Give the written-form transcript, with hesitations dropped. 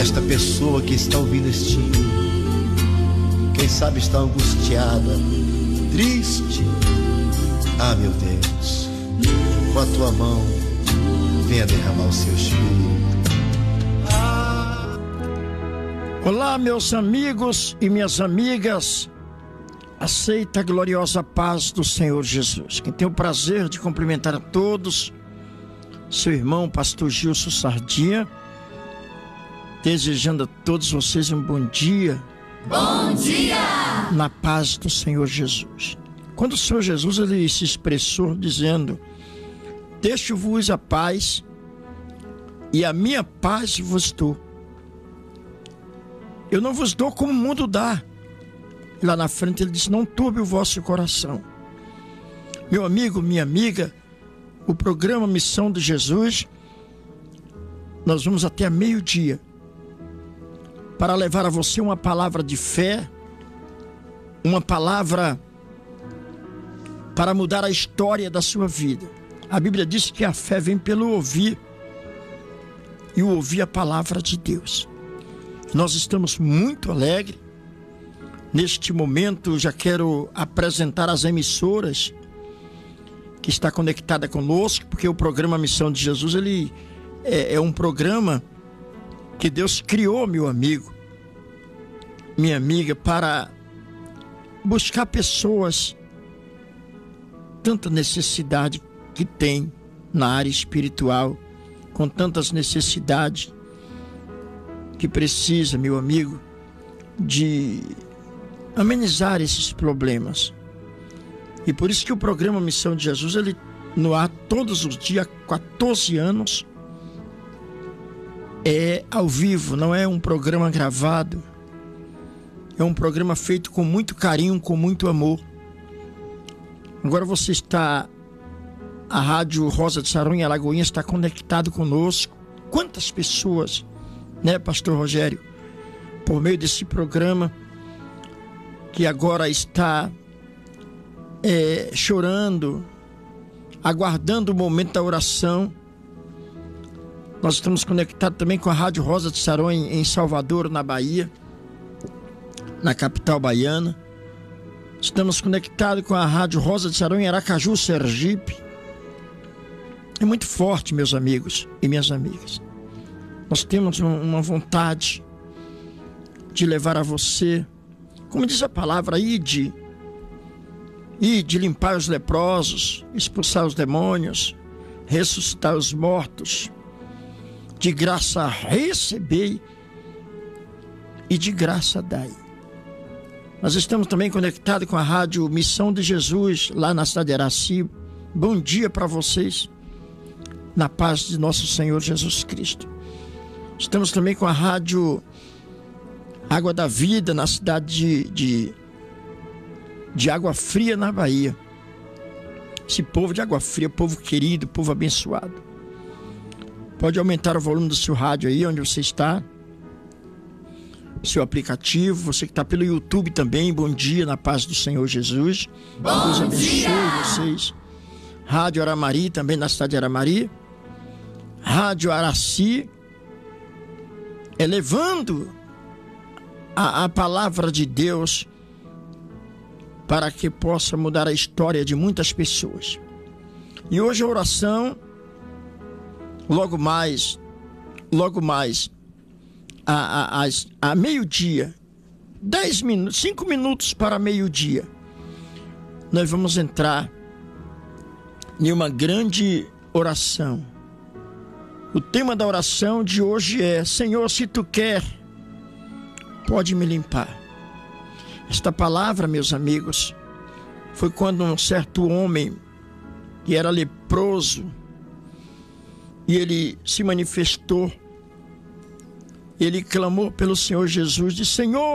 esta pessoa que está ouvindo este hino, quem sabe está angustiada, triste. Ah, meu Deus, com a tua mão venha derramar o seu espírito. Olá, meus amigos e minhas amigas. Aceita a gloriosa paz do Senhor Jesus. Quem tem o prazer de cumprimentar a todos, seu irmão pastor Gilson Sardinha, desejando a todos vocês um bom dia. Bom dia! Na paz do Senhor Jesus. Quando o Senhor Jesus ele se expressou dizendo: deixo-vos a paz, e a minha paz vos dou. Eu não vos dou como o mundo dá. E lá na frente ele disse: não turbe o vosso coração. Meu amigo, minha amiga, o programa Missão de Jesus, nós vamos até meio-dia para levar a você uma palavra de fé, uma palavra para mudar a história da sua vida. A Bíblia diz que a fé vem pelo ouvir, e o ouvir a palavra de Deus. Nós estamos muito alegres. Neste momento, já quero apresentar as emissoras que está conectada conosco, porque o programa Missão de Jesus, ele é um programa que Deus criou, meu amigo, minha amiga, para buscar pessoas, tanta necessidade que tem na área espiritual, com tantas necessidades que precisa, meu amigo, de amenizar esses problemas. E por isso que o programa Missão de Jesus, ele no ar todos os dias, 14 anos, é ao vivo, não é um programa gravado. É um programa feito com muito carinho, com muito amor. Agora você está, a Rádio Rosa de Saron em Alagoinhas está conectado conosco. Quantas pessoas, né, pastor Rogério, por meio desse programa, que agora está chorando, aguardando o momento da oração. Nós estamos conectados também com a Rádio Rosa de Saron em Salvador, na Bahia, na capital baiana. Estamos conectados com a Rádio Rosa de Saron em Aracaju, Sergipe. É muito forte, meus amigos e minhas amigas. Nós temos uma vontade de levar a você, como diz a palavra, ide limpar os leprosos, expulsar os demônios, ressuscitar os mortos, de graça recebei e de graça dai. Nós estamos também conectados com a Rádio Missão de Jesus, lá na cidade de Araci. Bom dia para vocês, na paz de nosso Senhor Jesus Cristo. Estamos também com a Rádio Água da Vida, na cidade de Água Fria, na Bahia. Esse povo de Água Fria, povo querido, povo abençoado. Pode aumentar o volume do seu rádio aí, onde você está. Seu aplicativo, você que está pelo YouTube também, bom dia, na paz do Senhor Jesus. Deus abençoe vocês. Rádio Aramari, também na cidade de Aramari. Rádio Araci, elevando a palavra de Deus para que possa mudar a história de muitas pessoas. E hoje a oração, logo mais, a meio-dia, 10 minutos, 5 minutos para meio-dia, nós vamos entrar em uma grande oração. O tema da oração de hoje é: Senhor, se tu quer, pode me limpar. Esta palavra, meus amigos, foi quando um certo homem que era leproso, e ele se manifestou, ele clamou pelo Senhor Jesus, disse: Senhor,